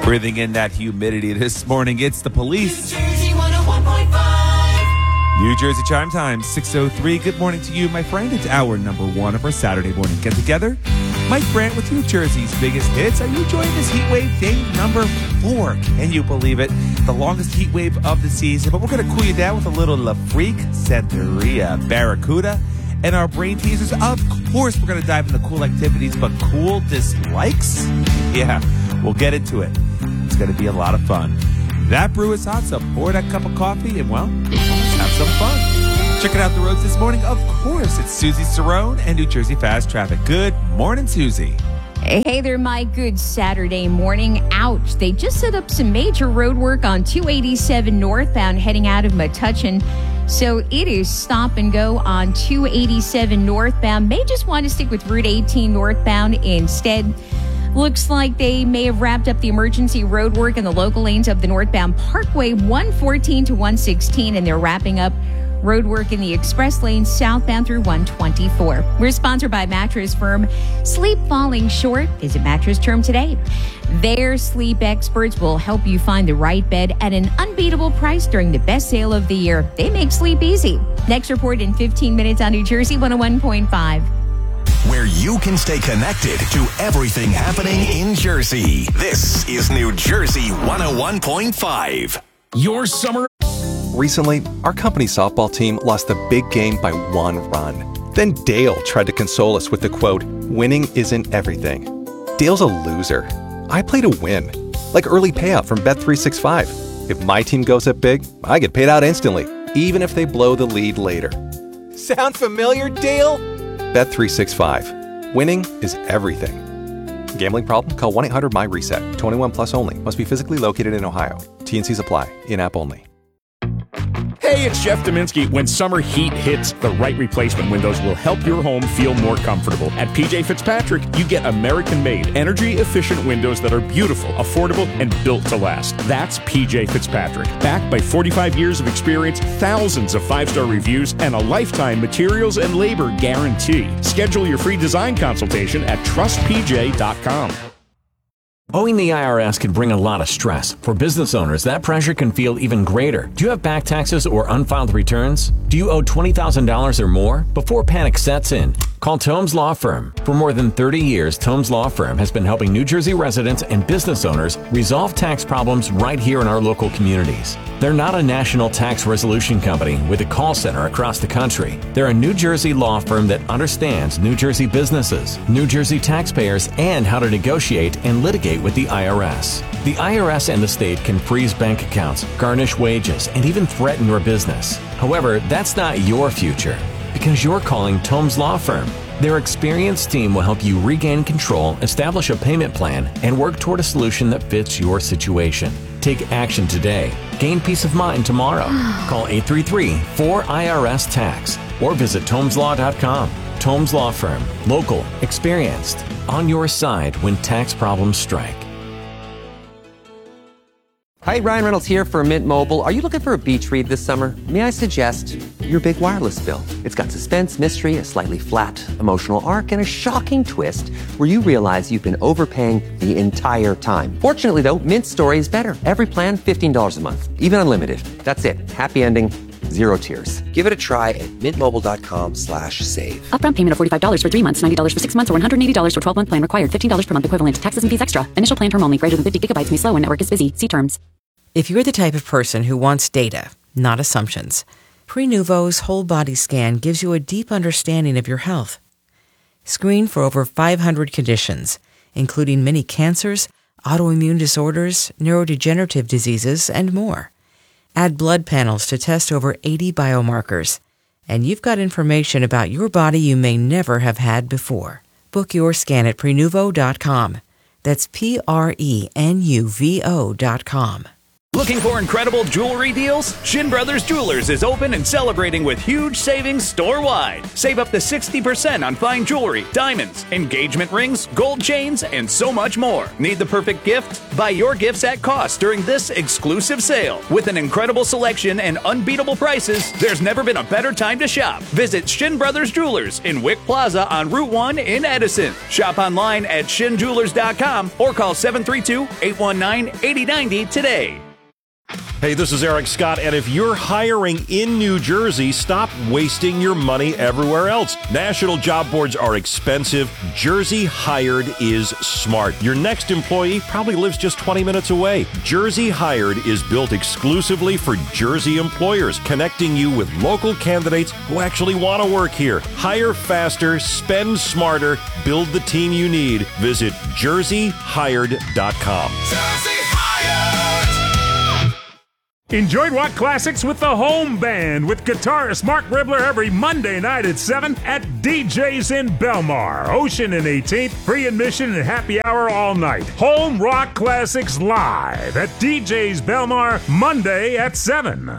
Breathing in that humidity this morning, it's the police. New Jersey 101.5. New Jersey Chime Time, 6:03. Good morning to you, my friend. It's hour number one of our Saturday morning get-together. Mike Brandt with New Jersey's biggest hits. Are you enjoying this heat wave? Day number 4. Can you believe it? The longest heat wave of the season. But we're going to cool you down with a little La Freak, Santeria, Barracuda, and our brain teasers. Of course, we're going to dive into cool activities, but cool dislikes? Yeah, we'll get into it. It's going to be a lot of fun. That brew is hot, so pour that cup of coffee and, well, let's have some fun. Checking out the roads this morning, of course, it's Susie Cerrone and New Jersey Fast Traffic. Good morning, Susie. Hey there, my good Saturday morning. Ouch. They just set up some major road work on 287 northbound heading out of Metuchen. So it is stop and go on 287 northbound. May just want to stick with Route 18 northbound instead. Looks like they may have wrapped up the emergency road work in the local lanes of the northbound Parkway 114 to 116, and they're wrapping up road work in the express lanes southbound through 124. We're sponsored by mattress firm Sleep Falling Short. Visit Mattress Term today. Their sleep experts will help you find the right bed at an unbeatable price during the best sale of the year. They make sleep easy. Next report in 15 minutes on New Jersey 101.5. Where you can stay connected to everything happening in Jersey. This is New Jersey 101.5. Your summer. Recently, our company softball team lost the big game by 1 run. Then Dale tried to console us with the quote, "Winning isn't everything." Dale's a loser. I play to win. Like early payout from Bet365. If my team goes up big, I get paid out instantly, even if they blow the lead later. Sound familiar, Dale? Bet365. Winning is everything. Gambling problem? Call 1-800-MY-RESET. 21 plus only. Must be physically located in Ohio. T&Cs apply. In-app only. Hey, it's Jeff Dominski. When summer heat hits, the right replacement windows will help your home feel more comfortable. At PJ Fitzpatrick, you get American-made, energy-efficient windows that are beautiful, affordable, and built to last. That's PJ Fitzpatrick. Backed by 45 years of experience, thousands of 5-star reviews, and a lifetime materials and labor guarantee. Schedule your free design consultation at trustpj.com. Owing the IRS can bring a lot of stress. For business owners, that pressure can feel even greater. Do you have back taxes or unfiled returns? Do you owe $20,000 or more? Before panic sets in, call Tomes Law Firm. For more than 30 years, Tomes Law Firm has been helping New Jersey residents and business owners resolve tax problems right here in our local communities. They're not a national tax resolution company with a call center across the country. They're a New Jersey law firm that understands New Jersey businesses, New Jersey taxpayers, and how to negotiate and litigate with the IRS. The IRS and the state can freeze bank accounts, garnish wages, and even threaten your business. However, that's not your future because you're calling Tomes Law Firm. Their experienced team will help you regain control, establish a payment plan, and work toward a solution that fits your situation. Take action today. Gain peace of mind tomorrow. Call 833-4IRS-TAX or visit tomeslaw.com. Tomes Law Firm. Local. Experienced. On your side when tax problems strike. Hi, Ryan Reynolds here for Mint Mobile. Are you looking for a beach read this summer? May I suggest your big wireless bill? It's got suspense, mystery, a slightly flat emotional arc, and a shocking twist where you realize you've been overpaying the entire time. Fortunately, though, Mint's story is better. Every plan, $15 a month. Even unlimited. That's it. Happy ending. Zero tears. Give it a try at mintmobile.com/save. Upfront payment of $45 for 3 months, $90 for 6 months, or $180 for 12-month plan required. $15 per month equivalent. Taxes and fees extra. Initial plan term only. Greater than 50 gigabytes may slow when network is busy. See terms. If you're the type of person who wants data, not assumptions, Prenuvo's whole body scan gives you a deep understanding of your health. Screen for over 500 conditions, including many cancers, autoimmune disorders, neurodegenerative diseases, and more. Add blood panels to test over 80 biomarkers, and you've got information about your body you may never have had before. Book your scan at Prenuvo.com. That's Prenuvo.com. Looking for incredible jewelry deals? Shin Brothers Jewelers is open and celebrating with huge savings store-wide. Save up to 60% on fine jewelry, diamonds, engagement rings, gold chains, and so much more. Need the perfect gift? Buy your gifts at cost during this exclusive sale. With an incredible selection and unbeatable prices, there's never been a better time to shop. Visit Shin Brothers Jewelers in Wick Plaza on Route 1 in Edison. Shop online at shinjewelers.com or call 732-819-8090 today. Hey, this is Eric Scott, and if you're hiring in New Jersey, stop wasting your money everywhere else. National job boards are expensive. Jersey Hired is smart. Your next employee probably lives just 20 minutes away. Jersey Hired is built exclusively for Jersey employers, connecting you with local candidates who actually want to work here. Hire faster, spend smarter, build the team you need. Visit jerseyhired.com. Jersey Hired! Enjoy rock classics with the Home Band with guitarist Mark Ribler every Monday night at 7 at DJ's in Belmar. Ocean and 18th, free admission and happy hour all night. Home Rock Classics live at DJ's Belmar Monday at 7.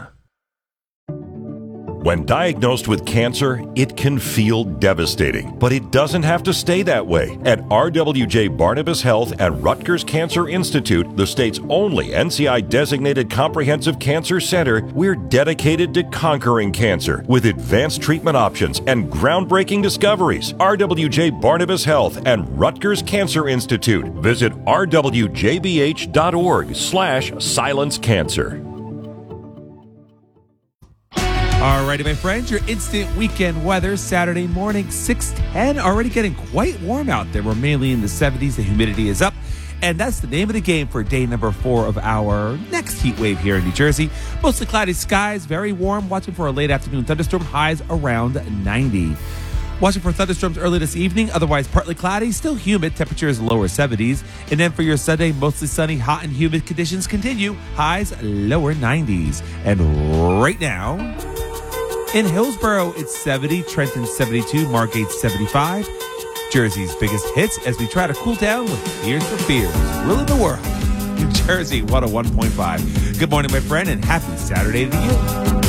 When diagnosed with cancer, it can feel devastating, but it doesn't have to stay that way. At RWJ Barnabas Health at Rutgers Cancer Institute, the state's only NCI-designated comprehensive cancer center, we're dedicated to conquering cancer with advanced treatment options and groundbreaking discoveries. RWJ Barnabas Health and Rutgers Cancer Institute. Visit rwjbh.org/silencecancer. Alrighty, my friends, your instant weekend weather Saturday morning, 6:10. Already getting quite warm out there. We're mainly in the 70s. The humidity is up. And that's the name of the game for day number 4 of our next heat wave here in New Jersey. Mostly cloudy skies, very warm. Watching for a late afternoon thunderstorm, highs around 90. Watching for thunderstorms early this evening, otherwise partly cloudy, still humid, temperatures lower 70s. And then for your Sunday, mostly sunny, hot and humid conditions continue, highs lower 90s. And right now, in Hillsborough, it's 70, Trenton 72, Margate 75. Jersey's biggest hits as we try to cool down with Tears for Fears, ruling the world. New Jersey 101.5. Good morning, my friend, and happy Saturday to you.